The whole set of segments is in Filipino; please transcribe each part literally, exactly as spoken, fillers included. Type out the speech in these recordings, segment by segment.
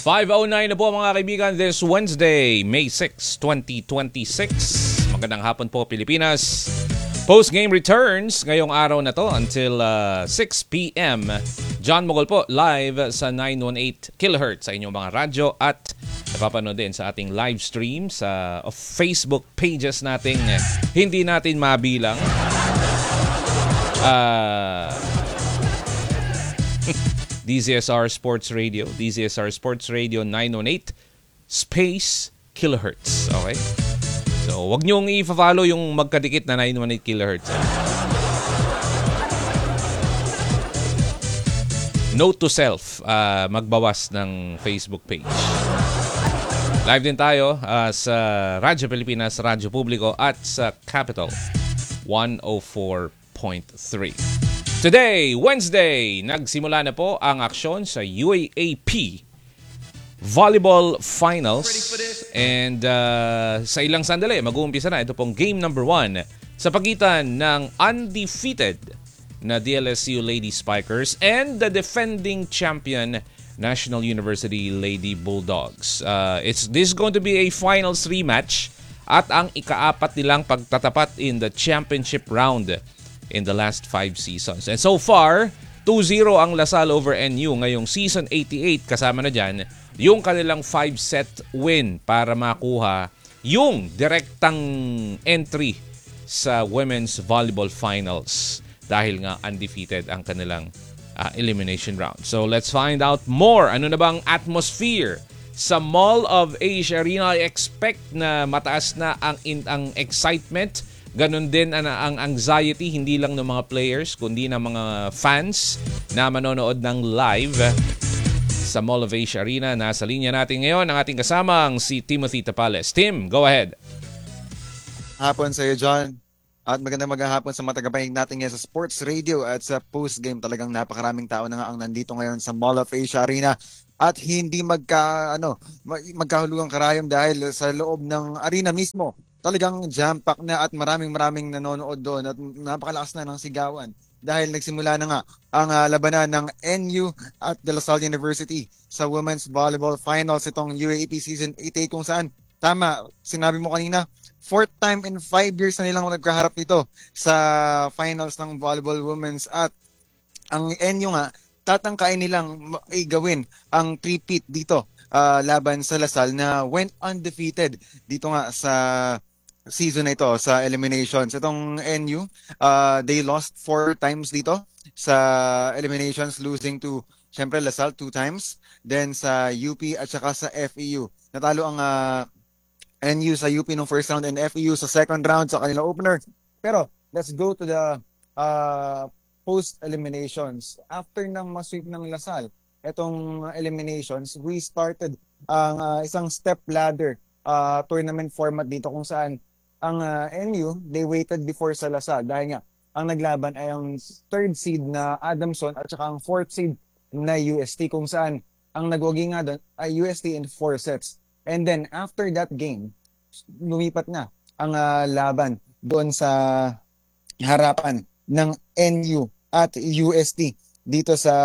five oh nine na po mga kaibigan this Wednesday, May sixth, twenty twenty-six. Magandang hapon po Pilipinas. Post-game returns ngayong araw na to until uh, six p.m. John Mogol po live sa nine eighteen kilohertz sa inyong mga radyo at napapanood din sa ating live stream sa uh, Facebook pages nating uh, hindi natin mabilang. Uh, D Z S R Sports Radio, D Z S R Sports Radio nine eighteen space kilohertz. Okay? So, wag niyong i-follow yung magkadikit na nine eighteen kilohertz. Note to self, uh, magbawas ng Facebook page. Live din tayo uh, sa Radyo Pilipinas, Radyo Publiko at sa Capital one oh four point three. Today, Wednesday, nagsimula na po ang aksyon sa U A A P Volleyball Finals. And uh, sa ilang sandali, mag-uumpisa na. Ito pong game number one sa pagitan ng undefeated na D L S U Lady Spikers and the defending champion National University Lady Bulldogs. Uh, it's this is going to be a finals rematch at ang ikaapat nilang pagtatapat in the championship round in the last five seasons. And so far, two zero ang Lasal over N U ngayong season eighty-eight. Kasama na dyan yung kanilang five-set win para makuha yung direktang entry sa Women's Volleyball Finals dahil nga undefeated ang kanilang uh, elimination round. So let's find out more. Ano na bang atmosphere sa Mall of Asia Arena? I expect na mataas na ang, in, ang excitement. Ganon din ang, ang anxiety, hindi lang ng mga players, kundi ng mga fans na manonood ng live sa Mall of Asia Arena. Nasa linya natin ngayon ang ating kasamang si Timothy Tapales. Tim, go ahead. Hapon sa iyo, John. At magandang maghapon sa mga tagapanig natin ngayon sa Sports Radio at sa post-game. Talagang napakaraming tao na nga ang nandito ngayon sa Mall of Asia Arena. At hindi magka, ano, magkahulugang karayom dahil sa loob ng arena mismo. Talagang jam-pack na at maraming maraming nanonood doon at napakalakas na ng sigawan. Dahil nagsimula na nga ang uh, labanan ng N U at De La Salle University sa Women's Volleyball Finals itong U A A P Season eighty-eight kung saan, tama, sinabi mo kanina, fourth time in five years na nilang nagkaharap dito sa finals ng Volleyball Women's at ang N U nga, tatangkain nilang igawin ang three-peat dito uh, laban sa La Salle na went undefeated dito nga sa season na ito sa eliminations. Itong N U, uh, they lost four times dito sa eliminations, losing to, syempre, La Salle two times. Then sa U P at saka sa F E U. Natalo ang uh, N U sa U P nung first round and F E U sa second round sa kanilang opener. Pero let's go to the uh, post-eliminations. After ng masweep ng La Salle, itong eliminations, we started ang uh, isang step ladder uh, tournament format dito kung saan ang uh, N U, they waited before sa La Salle dahil nga ang naglaban ay ang third seed na Adamson at saka ang fourth seed na U S T kung saan ang nagwagi nga doon ay U S T in four sets. And then after that game, lumipat na ang uh, laban doon sa harapan ng N U at U S T dito sa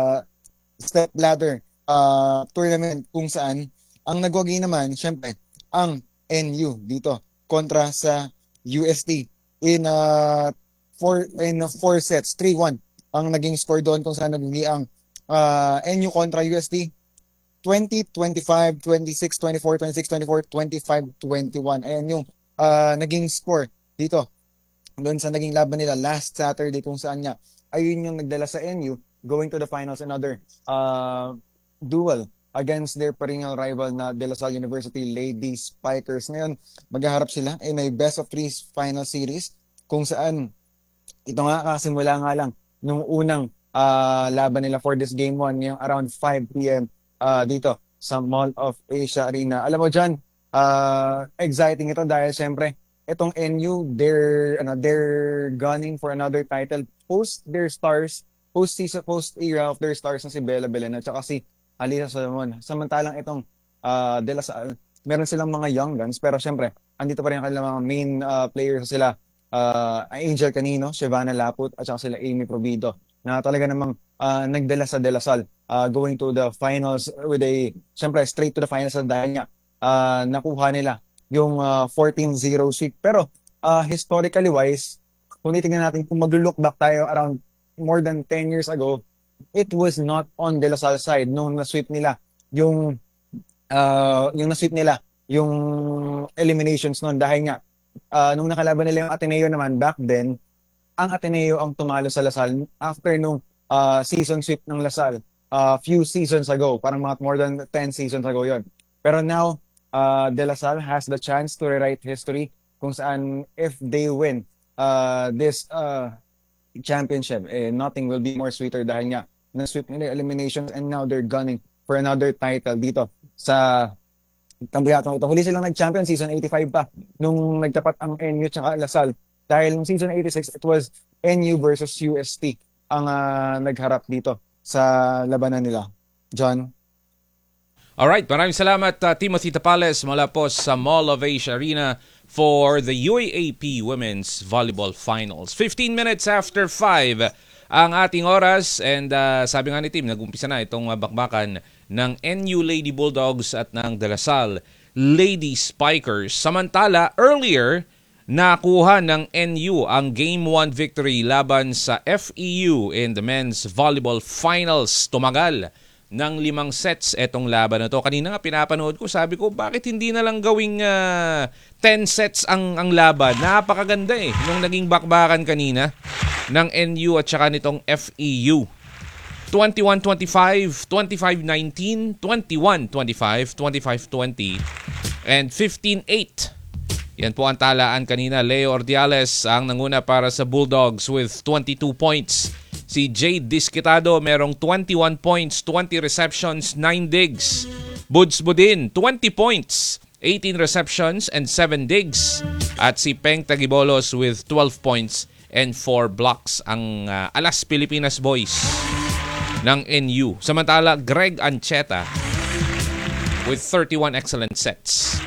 step ladder uh, tournament kung saan ang nagwagi naman syempre ang N U dito kontra sa U S T in uh, four in uh, four sets, three one ang naging score doon kung saan naging ang uh, N U kontra U S T twenty, twenty-five, twenty-six, twenty-four, twenty-six, twenty-four, twenty-five, twenty-one. Ayan yung uh, naging score dito doon sa naging laban nila last Saturday kung saan nga ayun yung nagdala sa N U going to the finals, another uh, duel against their perennial rival na De La Salle University Lady Spikers. Ngayon, maghaharap sila in a best of three final series kung saan ito nga kasimula nga lang nung unang uh, laban nila for this game one ngayong around five p.m. Uh, dito sa Mall of Asia Arena. Alam mo dyan, uh, exciting ito dahil syempre itong N U, they're, ano, they're gunning for another title post their stars, post-season, post-era of their stars na si Bella Belen at saka si Alisa Solomon. Samantalang itong uh, De La Salle, meron silang mga young guns, pero syempre, andito pa rin ang kanilang mga main uh, players sila. Uh, Angel Canino, Shevana Laput, at saka sila Amy Provido. na talaga namang uh, nagdala sa De La Salle uh, going to the finals with a, syempre straight to the finals dahil nga uh, nakuha nila yung uh, fourteen zero sweep. Pero uh, historically wise, kung titingnan natin, kung mag-look back tayo around more than ten years ago, it was not on De La Salle side nung na-sweep nila yung uh, yung na-sweep nila yung eliminations noon dahil nga uh, nung nakalaban nila yung Ateneo naman back then, ang Ateneo ang tumalo sa Lasal after nung uh, season sweep ng Lasal uh, few seasons ago, parang mga more than ten seasons ago yon. Pero now, uh, De La Salle has the chance to rewrite history kung saan if they win uh, this uh, championship, eh, nothing will be more sweeter dahil nga na-sweep nila eliminations and now they're gunning for another title dito sa Campeonato ito. Huli silang nag-champion season eighty-five pa nung nagtapat ang N U tsaka Lasal. Dahil nung season eighty-six, it was N U versus U S T ang uh, nagharap dito sa labanan nila. John? Alright, maraming salamat uh, Timothy Tapales mula po sa Mall of Asia Arena for the U A A P Women's Volleyball Finals. fifteen minutes after five ang ating oras and uh, sabi nga ni Tim, nag-umpisa na itong uh, bakbakan ng N U Lady Bulldogs at ng De La Salle Lady Spikers. Samantala, earlier, nakuha ng N U ang Game one victory laban sa F E U in the Men's Volleyball Finals. Tumagal ng limang sets etong laban na to. Kanina nga pinapanood ko, sabi ko, bakit hindi na lang gawing uh, ten sets ang, ang laban? Napakaganda eh, nung naging bakbakan kanina ng N U at saka nitong F E U. twenty-one twenty-five, twenty-five nineteen, twenty-one twenty-five, twenty-five twenty, and fifteen eight. Yan po ang talaan kanina. Leo Ordiales ang nanguna para sa Bulldogs with twenty-two points. Si Jade Disquitado merong twenty-one points, twenty receptions, nine digs. Buds Budin, twenty points, eighteen receptions, and seven digs. At si Peng Tagibolos with twelve points and four blocks ang uh, Alas Pilipinas Boys ng N U. Samantala, Greg Ancheta with thirty-one excellent sets.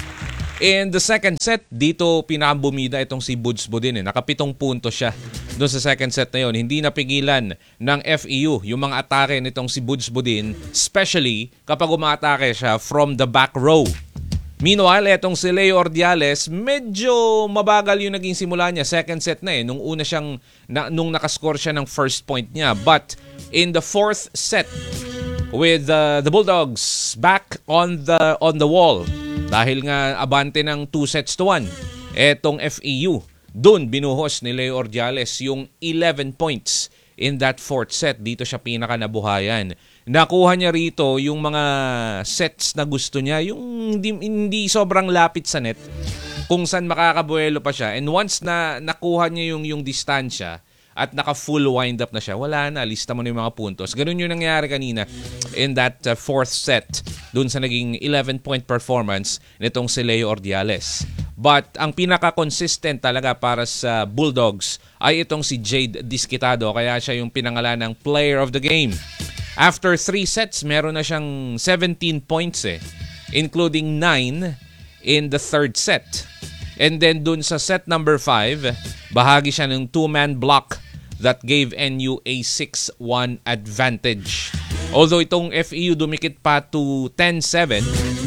In the second set, dito pinambumida itong si Buds Budin. Eh. Nakapitong punto siya doon sa second set na yon. Hindi napigilan ng F E U yung mga atake nitong si Buds Budin, especially kapag umaatake siya from the back row. Meanwhile, etong si Leo Ordiales, medyo mabagal yung naging simula niya. Second set na eh, nung una siyang, na, nung nakascore siya ng first point niya. But in the fourth set, with uh, the Bulldogs back on the on the wall, dahil nga abante ng two sets to one, etong F E U, dun binuhos ni Leo Ordiales yung eleven points in that fourth set. Dito siya pinaka nabuhayan. Nakuha niya rito yung mga sets na gusto niya, yung hindi, hindi sobrang lapit sa net, kung saan makakabuelo pa siya. And once na nakuha niya yung, yung distansya at naka-full wind-up na siya, wala na, lista mo na yung mga puntos. Ganun yung nangyari kanina in that uh, fourth set, dun sa naging eleven-point performance nitong si Leo Ordiales. But ang pinaka-consistent talaga para sa Bulldogs ay itong si Jade Disquitado, kaya siya yung pinangalan ng Player of the Game. After three sets, meron na siyang seventeen points eh, including nine in the third set. And then dun sa set number five, bahagi siya ng two-man block that gave N U a six one advantage. Although itong F E U dumikit pa to ten seven,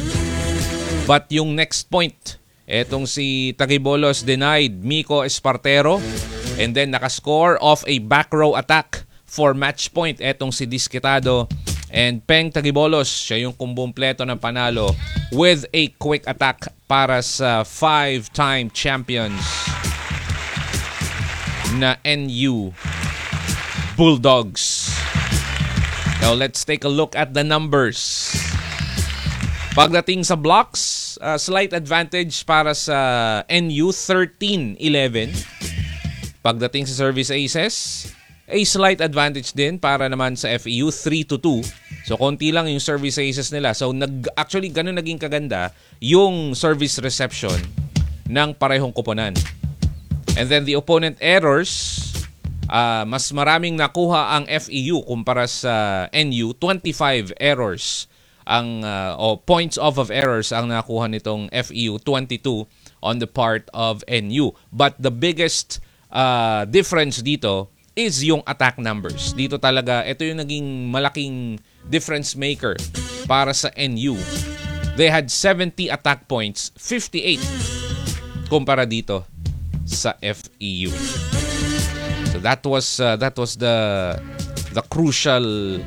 but yung next point, etong si Tagibolos denied Miko Espartero and then nakascore off a back row attack for match point etong si Disquitado, and Peng Tagibolos, siya yung kumpleto ng panalo with a quick attack para sa five-time champions na N U Bulldogs. Now let's take a look at the numbers. Pagdating sa blocks, uh, slight advantage para sa N U, thirteen eleven. Pagdating sa service aces, a slight advantage din para naman sa F E U, three to two. So, konti lang yung service aces nila. So, nag, actually, ganun naging kaganda yung service reception ng parehong koponan. And then, the opponent errors, uh, mas maraming nakuha ang F E U kumpara sa N U, twenty-five errors ang uh, o points off of errors ang nakuha nitong F E U, twenty-two on the part of N U. But the biggest uh, difference dito is yung attack numbers. Dito talaga, ito yung naging malaking difference maker para sa N U. They had seventy attack points, fifty-eight kumpara dito sa F E U. So that was uh, that was the the crucial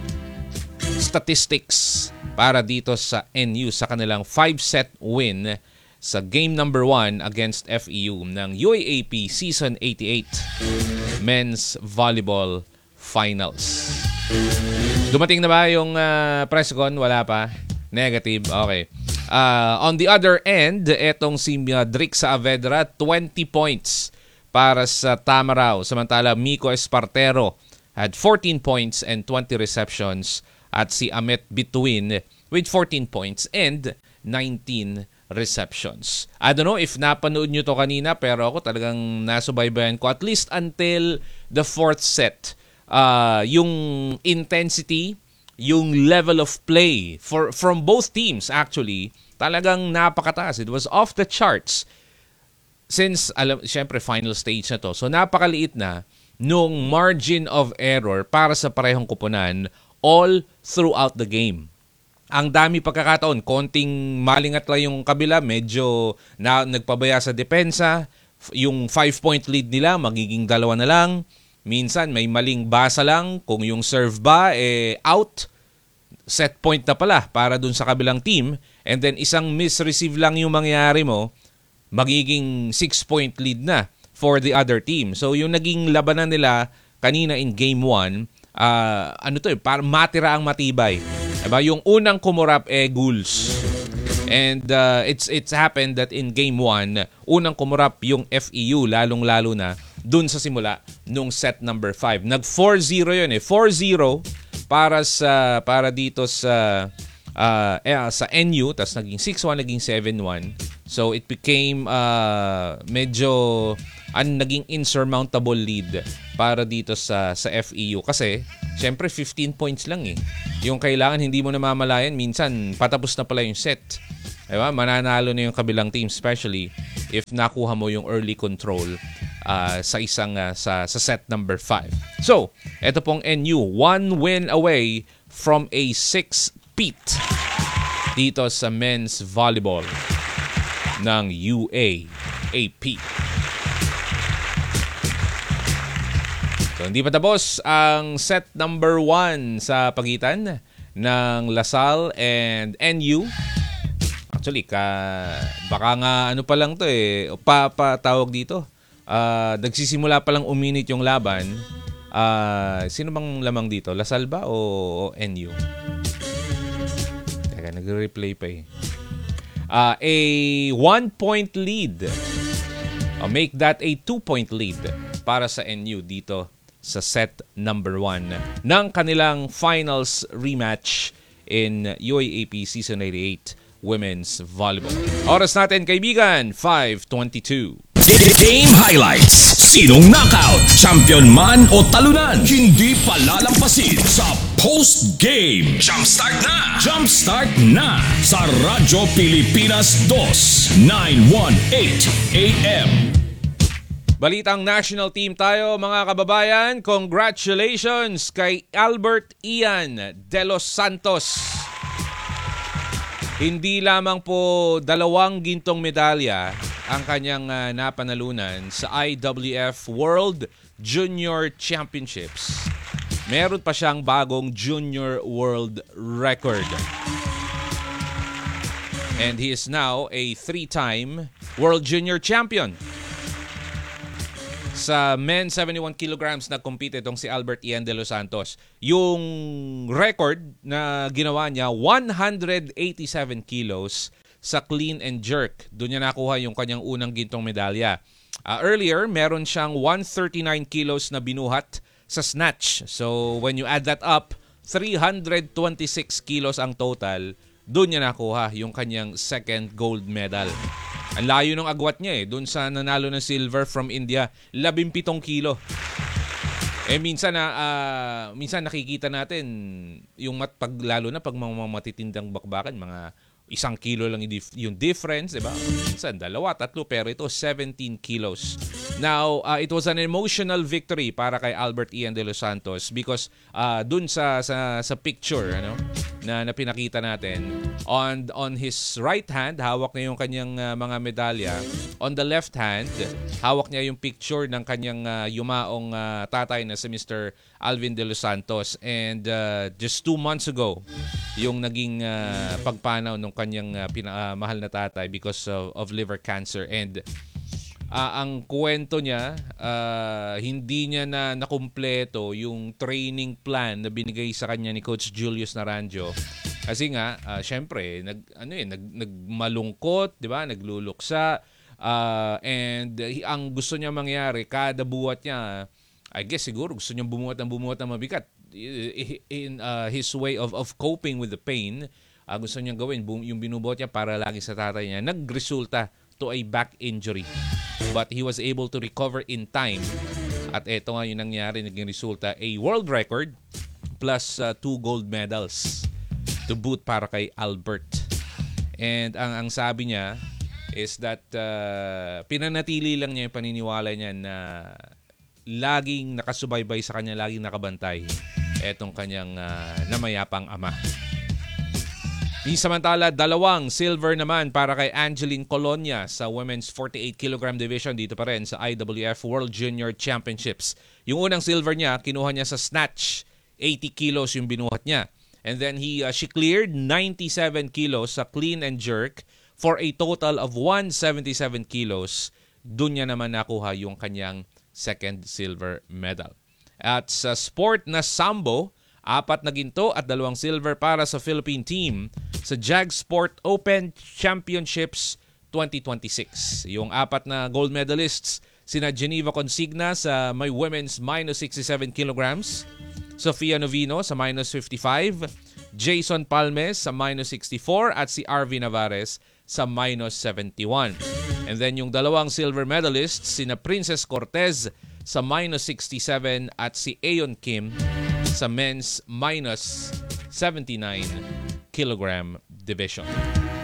statistics para dito sa N U sa kanilang five-set win sa game number one against F E U ng U A A P Season eighty-eight Men's Volleyball Finals. Dumating na ba yung uh, press con? Wala pa? Negative? Okay. Uh, on the other end, etong si uh, Drix Saavedra, twenty points para sa Tamaraw. Samantala, Miko Espartero had fourteen points and twenty receptions. At si Amet Bituin with fourteen points and nineteen receptions. I don't know if napanood nyo to kanina, pero ako talagang nasubaybayan ko at least until the fourth set. Uh, yung intensity, yung level of play for from both teams actually, talagang napakataas. It was off the charts. Since, alam, syempre, final stage na to. So, napakaliit na nung margin of error para sa parehong kupunan all throughout the game. Ang dami pagkakataon, konting malingat lang yung kabila, medyo na, nagpabaya sa depensa, yung five-point lead nila, magiging dalawa na lang. Minsan, may maling basa lang, kung yung serve ba, eh, out, set point na pala para dun sa kabilang team, and then isang misreceive lang yung mangyari mo, magiging six-point lead na for the other team. So, yung naging labanan nila kanina in game one, uh, ano to eh, para matira ang matibay. Diba? Yung unang kumurap eh Ghouls. And uh, it's it's happened that in game one, unang kumurap yung F E U, lalong-lalo na dun sa simula nung set number five. Nag four zero yun eh. four zero para sa para dito sa uh, eh, sa N U, tas naging six one, naging seven one. So it became uh, medyo ang naging insurmountable lead para dito sa sa F E U kasi syempre fifteen points lang eh. Yung kailangan hindi mo namamalayan, minsan patapos na pala yung set. Diba? Mananalo na yung kabilang team, especially if nakuha mo yung early control uh, sa isang uh, sa sa set number five. So, eto pong N U, one win away from a six-peat dito sa men's volleyball ng U A A P. So, hindi pa tapos ang set number one sa pagitan ng LaSalle and N U. Actually, ka, baka nga ano pa lang to eh, pa, pa tawag dito. Uh, nagsisimula pa lang uminit yung laban. Uh, sino bang lamang dito? LaSalle ba o, o N U? Teka, nagre-replay pa eh. Uh, a one-point lead. Uh, make that a two-point lead para sa N U dito sa set number one ng kanilang finals rematch in U A A P Season eighty-eight Women's Volleyball. Oras natin, kaibigan, five twenty-two. Game highlights. Sinong knockout, champion man o talunan, hindi palalampasin sa post-game. Jumpstart na! Jumpstart na sa Radyo Pilipinas two, nine eighteen A M. Balitang national team tayo, mga kababayan. Congratulations kay Albert Ian de los Santos. Hindi lamang po dalawang gintong medalya ang kanyang uh, napanalunan sa I W F World Junior Championships. Meron pa siyang bagong Junior World Record. And he is now a three-time World Junior Champion. Sa men seventy-one kilograms na compete itong si Albert Ian de los Santos. Yung record na ginawa niya, one hundred eighty-seven kilos sa clean and jerk. Doon niya nakuha yung kanyang unang gintong medalya. Uh, earlier, meron siyang one hundred thirty-nine kilos na binuhat sa snatch. So when you add that up, three hundred twenty-six kilos ang total. Doon niya nakuha yung kanyang second gold medal. Ang layo ng agwat niya eh. Doon sa nanalo ng silver from India, labing-pitong kilo. Eh minsan na uh, minsan nakikita natin yung mat, pag, lalo na pag mga matitindang bakbakan, mga isang kilo lang yung difference, di ba? Minsan dalawa, tatlo, pero ito seventeen kilos Now, uh, it was an emotional victory para kay Albert Ian de los Santos because uh, dun sa, sa sa picture ano na, na pinakita natin, on on his right hand hawak niya yung kanyang uh, mga medalya, on the left hand hawak niya yung picture ng kanyang uh, yumaong uh, tatay na si Mister Alvin de los Santos, and uh, just two months ago yung naging uh, pagpanaw ng kanyang uh, pina, uh, mahal na tatay because of, of liver cancer. And Uh, ang kwento niya, uh, hindi niya na nakumpleto yung training plan na binigay sa kanya ni Coach Julius Naranjo. Kasi nga, uh, syempre, nag, ano eh, nag, nagmalungkot, di ba? Nagluluksa. Uh, and uh, ang gusto niya mangyari, kada buhat niya, I guess siguro gusto niya bumuhat ng bumuhat ng mabigat. In uh, his way of, of coping with the pain, uh, gusto niya gawin bu- yung binubuhat niya para lagi sa tatay niya. Nagresulta to a back injury. But he was able to recover in time. At eto nga yung nangyari, naging resulta, a world record plus uh, two gold medals to boot para kay Albert. And ang, ang sabi niya is that uh, pinanatili lang niya yung paniniwala niya na laging nakasubaybay sa kanya, laging nakabantay etong kanyang uh, namayapang ama. Di samantala, dalawang silver naman para kay Angeline Colonia sa women's forty-eight kilogram division dito pa rin sa I W F World Junior Championships. Yung unang silver niya, kinuha niya sa snatch. eighty kilos yung binuhat niya. And then he uh, she cleared ninety-seven kilos sa clean and jerk for a total of one hundred seventy-seven kilos. Doon niya naman nakuha yung kanyang second silver medal. At sa sport na sambo, apat na ginto at dalawang silver para sa Philippine team sa Jag Sport Open Championships twenty twenty-six. Yung apat na gold medalists, sina Geneva Consigna sa may women's minus sixty-seven kilograms, Sofia Novino sa minus fifty-five, Jason Palmes sa minus sixty-four at si R V Navarez sa minus seventy-one. And then yung dalawang silver medalists, sina Princess Cortez sa minus sixty-seven at si Aeon Kim sa men's minus seventy-nine kilogram division.